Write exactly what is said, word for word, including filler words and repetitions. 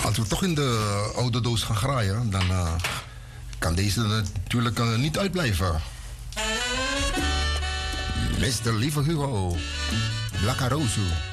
als we toch in de oude doos gaan graaien, dan uh, kan deze natuurlijk uh, niet uitblijven. mister Lieve Hugo, La Carosu.